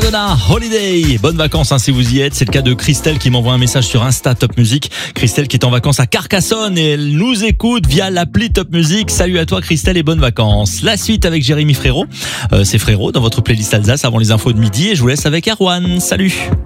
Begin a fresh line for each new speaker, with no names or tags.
Madonna, Holiday. Bonnes vacances si vous y êtes. C'est le cas de Christelle qui m'envoie un message sur Insta Top Music. Christelle qui est en vacances à Carcassonne et elle nous écoute via l'appli Top Music. Salut à toi Christelle et bonnes vacances. La suite avec Jérémy Frérot. C'est Frérot dans votre playlist Alsace avant les infos de midi et je vous laisse avec Erwan. Salut.